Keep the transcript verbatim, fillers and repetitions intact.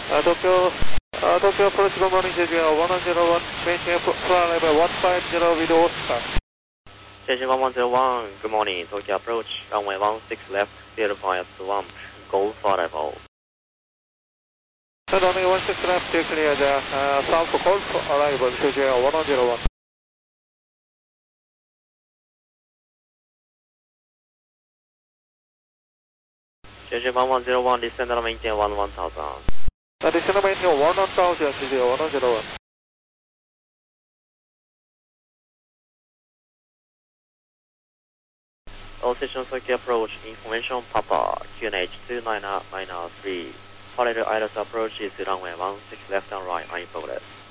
Uh, Tokyo, uh, Tokyo approach, good morning, J J one one zero one, maintain flight level one five zero with Oscar. J J one one zero one, good morning, Tokyo approach, runway one six left, zero point one, go for level. Runway one six left, clear the uh, South Gulf arrival, J J one one zero one. J J one one zero one, descend and maintain one one thousand. Uh, descend and maintain one one thousand, J J one one zero one. All stations Tokyo approach, information Papa, Q N H two nine nine three. Follow the I L S approach is runway one six left and right, are in progress.